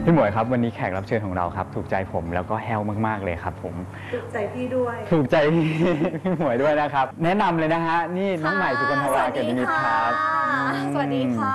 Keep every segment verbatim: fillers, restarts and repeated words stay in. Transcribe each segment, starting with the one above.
พี่หมวยครับวันนี้แขกรับเชิญของเราครับถูกใจผมแล้วก็แฮลมากๆเลยครับผมถูกใจพี่ด้วยถูกใจพี่พี่หมวยด้วยนะครับแนะนำเลยนะฮะนี่น้องใหม่สุกลธวาเกียรตินิมิตรครับสวัสดีค่ะ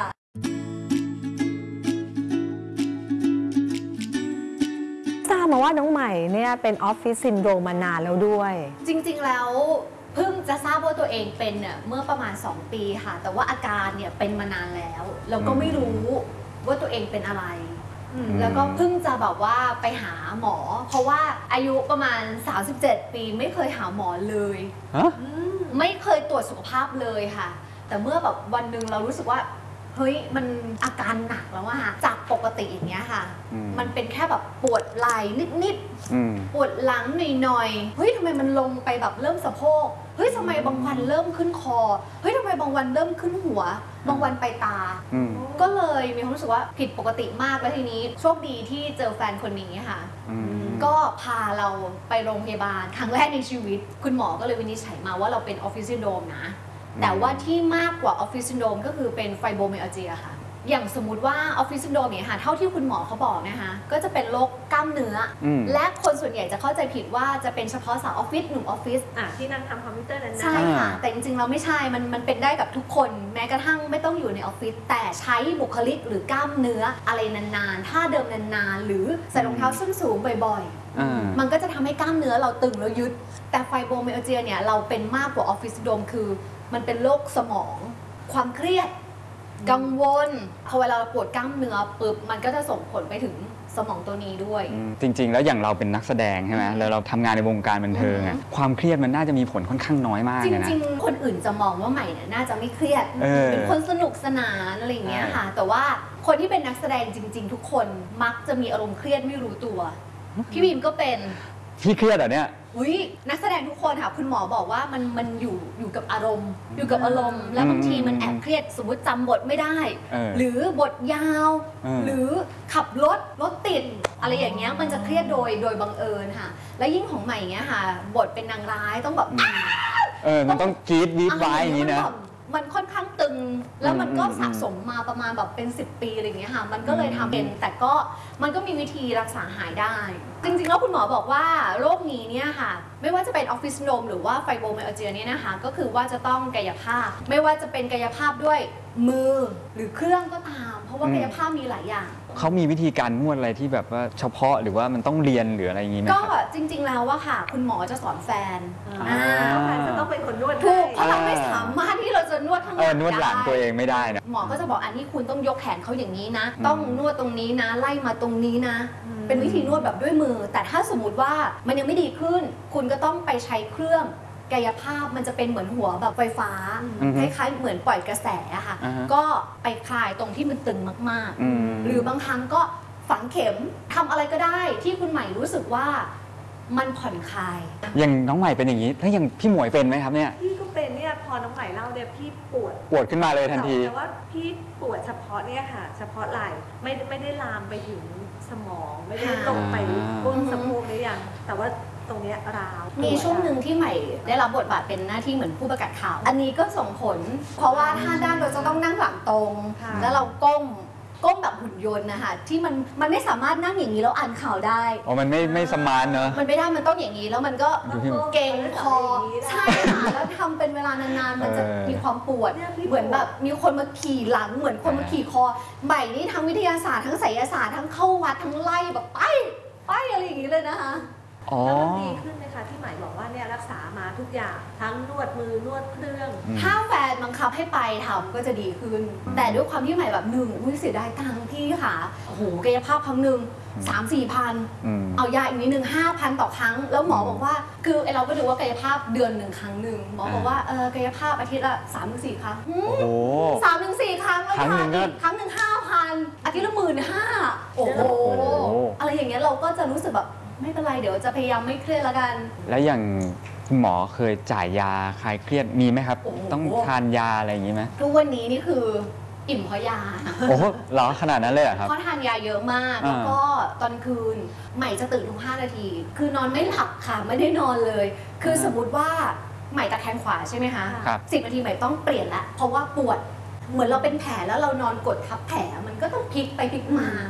ทราบมาว่าน้องใหม่เนี่ยเป็นออฟฟิศซินโดรมมานานแล้วด้วยจริงๆแล้วเพิ่งจะทราบว่าตัวเองเป็นเนี่ยเมื่อประมาณสองปีค่ะแต่ว่าอาการเนี่ยเป็นมานานแล้วแล้วก็ไม่รู้ว่าตัวเองเป็นอะไรแล้วก็เพิ่งจะแบบว่าไปหาหมอเพราะว่าอายุประมาณสามสิบเจ็ดปีไม่เคยหาหมอเลยไม่เคยตรวจสุขภาพเลยค่ะแต่เมื่อแบบวันหนึ่งเรารู้สึกว่าเฮ้ยมันอาการหนักแล้วอะจากปกติอย่างเงี้ยค่ะมันเป็นแค่แบบปวดไหล่นิดๆปวดหลังหน่อยๆเฮ้ยทำไมมันลงไปแบบเริ่มสะโพกเฮ้ยทำไมบางวันเริ่มขึ้นคอเฮ้ยทำไมบางวันเริ่มขึ้นหัวบางวันไปตาก็เลยมีความรู้สึกว่าผิดปกติมากแล้วทีนี้โชคดีที่เจอแฟนคนนี้ค่ะก็พาเราไปโรงพยาบาลครั้งแรกในชีวิตคุณหมอก็เลยวินิจฉัยมาว่าเราเป็นออฟฟิศซินโดรมนะแต่ว่าที่มากกว่าออฟฟิศซินโดรมก็คือเป็นไฟโบไมอัลเจียค่ะอย่างสมมุติว่าออฟฟิศซินโดรมเนี่ยค่ะเท่าที่คุณหมอเขาบอกนะคะก็จะเป็นโรคกล้ามเนื้อและคนส่วนใหญ่จะเข้าใจผิดว่าจะเป็นเฉพาะสาวออฟฟิศหนุ่มออฟฟิศที่นั่งทำคอมพิวเตอร์นั้นใช่ค่ะแต่จริงๆเราไม่ใช่มันมันเป็นได้กับทุกคนแม้กระทั่งไม่ต้องอยู่ในออฟฟิศแต่ใช้บุคลิกหรือกล้ามเนื้ออะไรนานๆท่าเดิมนานๆหรือใส่รองเท้าส้นสูงบ่อยๆมันก็จะทำให้กล้ามเนื้อเราตึงแล้วยึดแต่ไฟโบไมอัลเจียเนี่ยเราเป็นมากกว่าออฟฟิศซินโดรมคือมันเป็นโรคสมองความเครียดกังวลพอเวลาเราปวดกล้ามเนื้อปุ๊บมันก็จะส่งผลไปถึงสมองตัวนี้ด้วยจริงๆแล้วอย่างเราเป็นนักแสดงใช่ไหมแล้วเราทำงานในวงการบันเทิงอะความเครียดมันน่าจะมีผลค่อนข้างน้อยมากจนะริงๆคนอื่นจะมองว่าใหม่เนี่ยน่าจะไม่เครียดเป็นคนสนุกสนานอะไรอย่างเงี้ยค่ะแต่ว่าคนที่เป็นนักแสดงจริงๆทุกคนมักจะมีอารมณ์เครียดไม่รู้ตัวพี่บีมก็เป็นพี่เครียดเหรอเนี่ยอุ้ยนักแสดงทุกคนค่ะคุณหมอบอกว่ามันมันอยู่อยู่กับอารมณ์อยู่กับอารมณ์แล้วบางทีมันแอบเครียดสมมติจำบทไม่ได้หรือบทยาวหรือขับรถรถติดอะไรอย่างเงี้ยมันจะเครียดโดยโดยบังเอิญค่ะและยิ่งของใหม่เงี้ยค่ะบทเป็นนางร้ายต้องแบบเออมันต้องกรี๊ดวีดไว้อย่างนี้นะมันค่อนข้างตึงแล้วมันก็สะสมมาประมาณแบบเป็นสิบปีอะไรอย่างเงี้ยค่ะมันก็เลยทำเป็นแต่ก็มันก็มีวิธีรักษาหายได้จริงๆแล้วคุณหมอบอกว่าโรคนี้เนี่ยค่ะไม่ว่าจะเป็นออฟฟิศซินโดรมหรือว่าไฟโบไมอัลเจียเนี่ยนะคะก็คือว่าจะต้องกายภาพไม่ว่าจะเป็นกายภาพด้วยมือหรือเครื่องก็ตามเพราะว่ากายภาพมีหลายอย่างเขามีวิธีการนวดอะไรที่แบบว่าเฉพาะหรือว่ามันต้องเรียนหรืออะไรอย่างงี้ไหมก็จริงๆแล้วว่าค่ะคุณหมอจะสอนแฟนแฟนจะต้องเป็นคนนวดถูกเพราะเราไม่สามารถที่เราจะนวดทั้งหลังนวดหลังตัวเองไม่ได้นะหมอก็จะบอกอันนี้คุณต้องยกแขนเขาอย่างนี้นะต้องนวดตรงนี้นะไล่มาตรงนี้นะเป็นวิธีนวดแบบด้วยมือแต่ถ้าสมมุติว่ามันยังไม่ดีขึ้นคุณก็ต้องไปใช้เครื่องกายภาพมันจะเป็นเหมือนหัวแบบไฟฟ้าคล้ายๆเหมือนปล่อยกระแสอะค่ะก็ไปคลายตรงที่มันตึงมากๆหรือบางครั้งก็ฝังเข็มทำอะไรก็ได้ที่คุณใหม่รู้สึกว่ามันผ่อนคลายอย่างน้องใหม่เป็นอย่างนี้ถ้าอย่างพี่หมวยเป็นไหมครับเนี่ยพี่ก็เป็นเนี่ยพอน้องใหม่เล่าเนี่ยพี่ปวดปวดขึ้นมาเลยทันทีแต่ว่าพี่ปวดเฉพาะเนี่ยค่ะเฉพาะไหล่ไม่ไม่ได้ลามไปถึงสมองไม่ได้ลงไปก้นสะโพกหรือยังแต่ว่าตรงนี้ร้าวมีช่วงหนึ่งที่ใหม่ได้รับบทบาทเป็นหน้าที่เหมือนผู้ประกาศข่าวอันนี้ก็ส่งผลเพราะว่าถ้าด้านเราจะต้องนั่งหลังตรงแล้วเราก้มก้มแบบหุ่นยนต์นะคะที่มันมันไม่สามารถนั่งอย่างนี้แล้วอ่านข่าวได้อ๋อมันไม่ไม่สมานเนอะมันไม่ได้มันต้องอย่างนี้แล้วมันก็เก่งคอใช่ค่ะแล้วทำเป็นเวลานานๆมันจะมีความปวดเหมือนแบบมีคนมาขี่หลังเหมือนคนมาขี่คอใหม่นี่ทั้งวิทยาศาสตร์ทั้งไสยศาสตร์ทั้งเข้าวัดทั้งไล่แบบไปไปอะไรอย่างนี้เลยนะคะแล้วมันดีขึ้นไหมคะที่หมายบอกว่าเนี่ยรักษามาทุกอย่างทั้งนวดมือนวดเครื่องถ้าแฟนบังคับให้ไปทำก็จะดีขึ้นแต่ด้วยความที่ใหม่แบบหนึ่งอุ้ยเสียดายตังค์พี่ค่ะโอ้โหกายภาพครั้งหนึ่งสามสี่พันเอายาอีกนิดหนึ่งห้าพันต่อครั้งแล้วหมอบอกว่าคือไอเราก็ดูว่ากายภาพเดือนหนึ่งครั้งหนึ่งหมอบอกว่าเออกายภาพอาทิตย์ละสามถึงสี่ครั้งสามถึงสี่ครั้งแล้วครั้งหนึ่งครั้งหนึ่งห้าพันอาทิตย์ละหมื่นห้าโอ้โหอะไรอย่างเงี้ยเราก็จะรู้สึกแบบไม่เป็นไรเดี๋ยวจะพยายามไม่เครียดแล้วกันแล้วอย่างคุณหมอเคยจ่ายยาคลายเครียดมีไหมครับต้องทานยาอะไรอย่างนี้ไหมทุกวันนี้นี่คืออิ่มเพราะยาโอ้โหเหรอขนาดนั้นเลยเหรอครับเพราะทานยาเยอะมากแล้วก็ตอนคืนใหม่จะตื่นทุกห้านาทีคือนอนไม่หลับค่ะไม่ได้นอนเลยคือสมมติว่าใหม่ตะแคงขวาใช่ไหมคะสิบนาทีใหม่ต้องเปลี่ยนละเพราะว่าปวดเหมือนเราเป็นแผลแล้วเรานอนกดทับแผลมันก็ต้องพลิกไปพลิกมา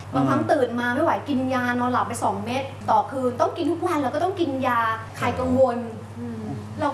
บางครั้งตื่นมาไม่ไหวกินยานอนหลับไปสองเม็ดต่อคืนต้องกินทุกวันแล้วก็ต้องกินยาใครกังวลอืมเรา